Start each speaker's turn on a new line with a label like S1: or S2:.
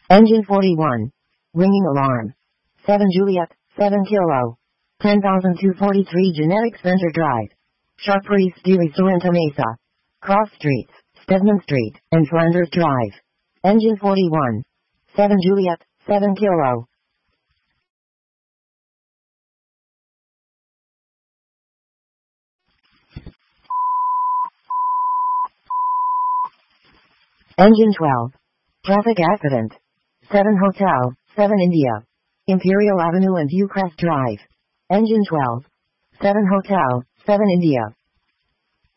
S1: Engine 41. Ringing alarm. 7 Juliet, 7 Kilo. 10,243 Genetic Center Drive. Sharpreece de Restaurant Mesa. Cross Streets, Stedman Street, and Flanders Drive. Engine 41. 7 Juliet, 7 Kilo. Engine 12. Traffic accident. 7 Hotel, 7 India. Imperial Avenue and Viewcrest Drive. Engine 12. 7 Hotel, 7 India.